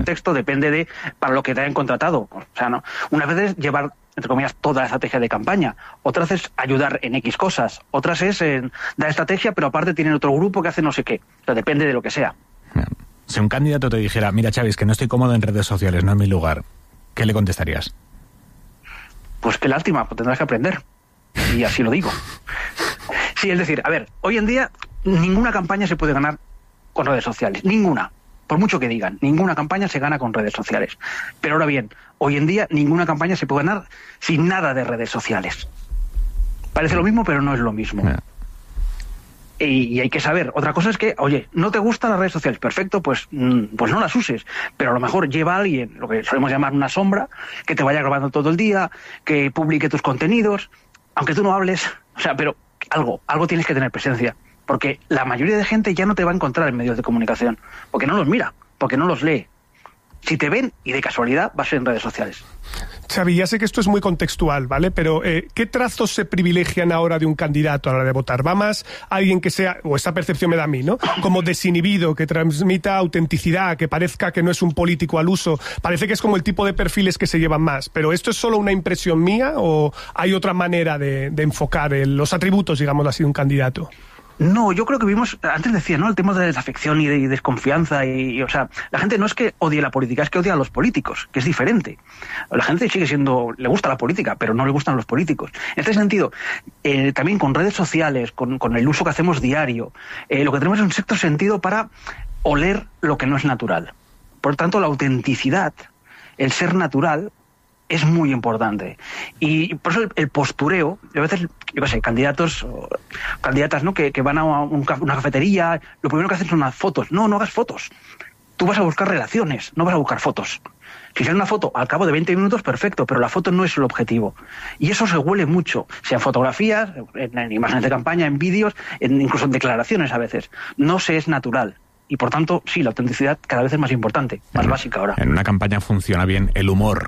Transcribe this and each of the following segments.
contexto, depende de para lo que te hayan contratado. O sea, no. Una vez es llevar, entre comillas, toda la estrategia de campaña. Otras es ayudar en X cosas. Otras es dar estrategia, pero aparte tienen otro grupo que hace no sé qué. O sea, depende de lo que sea. Si un candidato te dijera, mira, Xavi, es que no estoy cómodo en redes sociales, no es mi lugar, ¿qué le contestarías? Pues qué lástima, pues tendrás que aprender. Y así lo digo. Sí, es decir, a ver, hoy en día ninguna campaña se puede ganar con redes sociales. Ninguna. Por mucho que digan, ninguna campaña se gana con redes sociales. Pero ahora bien, hoy en día ninguna campaña se puede ganar sin nada de redes sociales. Parece lo mismo, pero no es lo mismo. Y hay que saber. Otra cosa es que, oye, ¿no te gustan las redes sociales? Perfecto, pues no las uses. Pero a lo mejor lleva a alguien, lo que solemos llamar una sombra, que te vaya grabando todo el día, que publique tus contenidos, aunque tú no hables. O sea, pero algo tienes que tener presencia. Porque la mayoría de gente ya no te va a encontrar en medios de comunicación. Porque no los mira, porque no los lee. Si te ven, y de casualidad, va a ser en redes sociales. Xavi, ya sé que esto es muy contextual, ¿vale? Pero ¿qué trazos se privilegian ahora de un candidato a la hora de votar? ¿Va más alguien que sea, o esta percepción me da a mí, ¿no?, como desinhibido, que transmita autenticidad, que parezca que no es un político al uso? Parece que es como el tipo de perfiles que se llevan más. ¿Pero esto es solo una impresión mía o hay otra manera de enfocar los atributos, digamos así, de un candidato? No, yo creo que vimos, antes decía, ¿no?, el tema de desafección y de desconfianza y, o sea, la gente no es que odie la política, es que odia a los políticos, que es diferente. La gente sigue siendo, le gusta la política, pero no le gustan los políticos. En este sentido, también con redes sociales, con el uso que hacemos diario, lo que tenemos es un sexto sentido para oler lo que no es natural. Por tanto, la autenticidad, el ser natural, es muy importante. Y por eso el postureo, a veces, yo qué sé, candidatos o candidatas, ¿no?, que van a una cafetería, lo primero que hacen son unas fotos. No hagas fotos. Tú vas a buscar relaciones, no vas a buscar fotos. Si sale una foto al cabo de 20 minutos, perfecto, pero la foto no es el objetivo. Y eso se huele mucho, sea en fotografías, en imágenes de campaña, en vídeos, incluso en declaraciones a veces. No se es natural. Y por tanto, sí, la autenticidad cada vez es más importante, más básica ahora. En una campaña funciona bien el humor.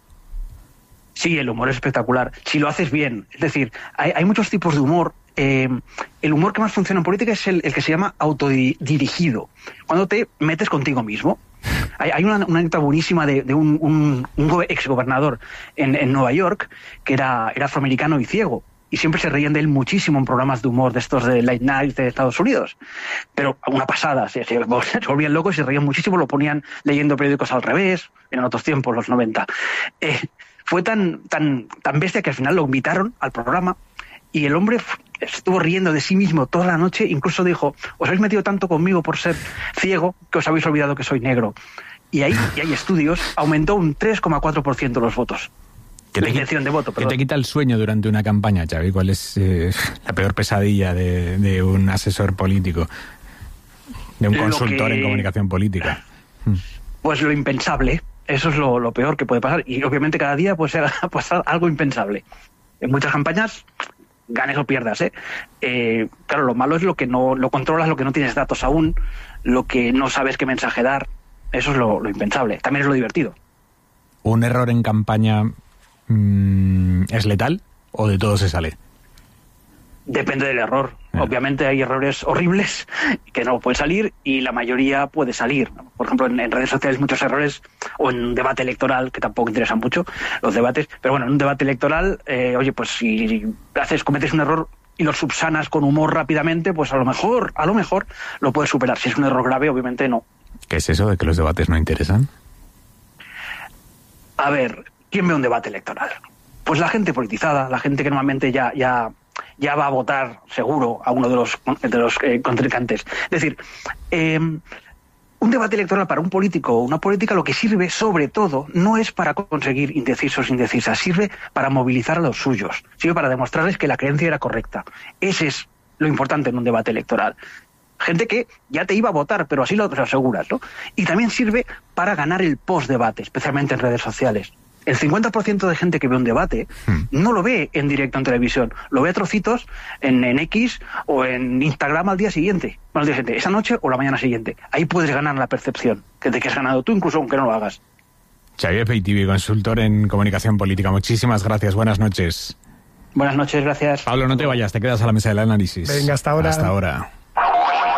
Sí, el humor es espectacular, si lo haces bien. Es decir, hay muchos tipos de humor. El humor que más funciona en política es el que se llama autodirigido, cuando te metes contigo mismo. Hay una anécdota buenísima de un exgobernador en Nueva York, que era afroamericano y ciego, y siempre se reían de él muchísimo en programas de humor de estos de late night de Estados Unidos. Pero una pasada, se volvían locos y se reían muchísimo, lo ponían leyendo periódicos al revés, en otros tiempos, los 90. Fue tan bestia que al final lo invitaron al programa y el hombre estuvo riendo de sí mismo toda la noche. Incluso dijo, os habéis metido tanto conmigo por ser ciego que os habéis olvidado que soy negro. Y hay estudios, aumentó un 3,4% los votos. La intención de voto, perdón. ¿Qué te quita el sueño durante una campaña, Xavi? ¿Cuál es la peor pesadilla de un asesor político, de un consultor en comunicación política? Pues lo impensable. Eso es lo peor que puede pasar. Y obviamente cada día puede pasar algo impensable. En muchas campañas, ganes o pierdas, claro, lo malo es lo que no lo controlas, lo que no tienes datos aún, lo que no sabes qué mensaje dar. Eso es lo impensable. También es lo divertido. ¿Un error en campaña es letal o de todo se sale? Depende del error. Obviamente hay errores horribles que no pueden salir y la mayoría puede salir. Por ejemplo, en redes sociales muchos errores, o en un debate electoral, que tampoco interesan mucho los debates, pero bueno, en un debate electoral, oye, pues si cometes un error y lo subsanas con humor rápidamente, pues a lo mejor lo puedes superar. Si es un error grave, obviamente no. ¿Qué es eso de que los debates no interesan? A ver, ¿quién ve un debate electoral? Pues la gente politizada, la gente que normalmente ya va a votar seguro a uno de los contrincantes. Es decir, un debate electoral para un político o una política lo que sirve sobre todo no es para conseguir indecisos, indecisas, sirve para movilizar a los suyos, sirve para demostrarles que la creencia era correcta. Ese es lo importante en un debate electoral. Gente que ya te iba a votar, pero así lo aseguras, ¿no? Y también sirve para ganar el post-debate, especialmente en redes sociales. El 50% de gente que ve un debate no lo ve en directo en televisión, lo ve a trocitos en X o en Instagram al día siguiente. Bueno, al día siguiente, esa noche o la mañana siguiente. Ahí puedes ganar la percepción de que has ganado tú, incluso aunque no lo hagas. Xavi Peitivi, consultor en comunicación política. Muchísimas gracias, buenas noches. Buenas noches, gracias. Pablo, no te vayas, te quedas a la mesa del análisis. Venga, hasta ahora. Hasta ahora.